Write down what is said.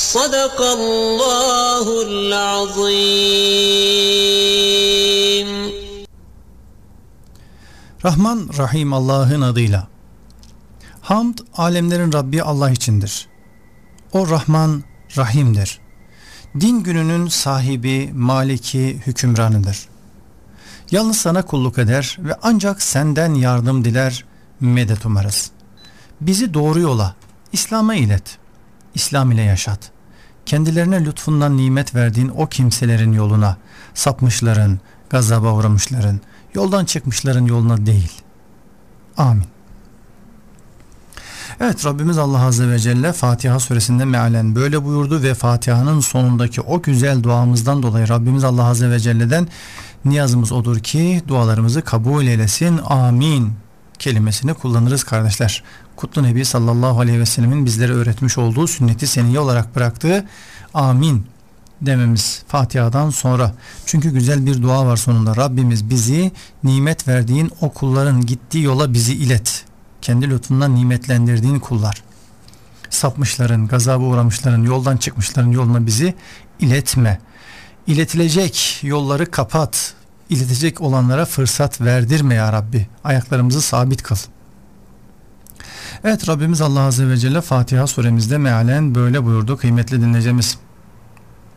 Sadakallahul azim. Rahman Rahim Allah'ın adıyla. Hamd alemlerin Rabbi Allah içindir. O Rahman Rahim'dir. Din gününün sahibi, maliki, hükümranıdır. Yalnız sana kulluk eder ve ancak senden yardım diler, medet umarız. Bizi doğru yola, İslam'a ilet. İslam ile yaşat. Kendilerine lütfundan nimet verdiğin o kimselerin yoluna, sapmışların, gazaba uğramışların, yoldan çıkmışların yoluna değil. Amin. Evet, Rabbimiz Allah Azze ve Celle Fatiha suresinde mealen böyle buyurdu ve Fatiha'nın sonundaki o güzel duamızdan dolayı Rabbimiz Allah Azze ve Celle'den niyazımız odur ki dualarımızı kabul eylesin. Amin kelimesini kullanırız kardeşler. Kutlu Nebi sallallahu aleyhi ve sellemin bizlere öğretmiş olduğu sünneti seniyye olarak bıraktığı amin dememiz Fatiha'dan sonra. Çünkü güzel bir dua var sonunda. Rabbimiz bizi nimet verdiğin o kulların gittiği yola bizi ilet. Kendi lütfundan nimetlendirdiğin kullar. Sapmışların, gazaba uğramışların, yoldan çıkmışların yoluna bizi iletme. İletilecek yolları kapat. İletecek olanlara fırsat verdirme ya Rabbi. Ayaklarımızı sabit kıl. Evet, Rabbimiz Allah Azze ve Celle Fatiha suremizde mealen böyle buyurdu kıymetli dinleyicimiz.